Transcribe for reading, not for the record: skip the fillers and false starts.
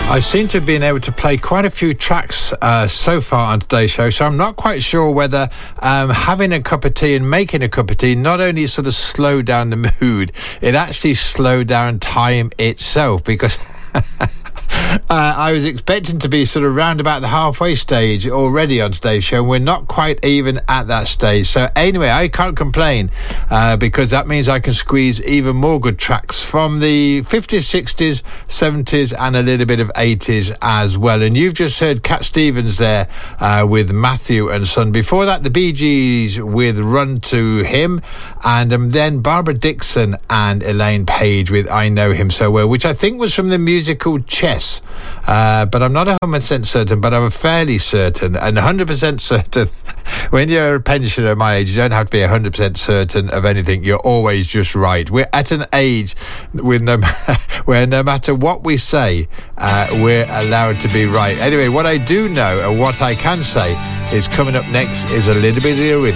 I seem to have been able to play quite a few tracks so far on today's show, so I'm not quite sure whether having a cup of tea and making a cup of tea not only sort of slowed down the mood, it actually slowed down time itself, because I was expecting to be sort of round about the halfway stage already on today's show, and we're not quite even at that stage. So anyway, I can't complain because that means I can squeeze even more good tracks from the 50s, 60s, 70s and a little bit of 80s as well. And you've just heard Cat Stevens there with Matthew and Son. Before that, the Bee Gees with Run to Him, and then Barbara Dixon and Elaine Page with I Know Him So Well, which I think was from the musical Chess. But I'm not 100% certain, but I'm fairly certain and 100% certain. When you're a pensioner my age, you don't have to be 100% certain of anything. You're always just right. We're at an age with where no matter what we say, we're allowed to be right. Anyway, what I do know and what I can say is coming up next is a little bit of the Eurythmics.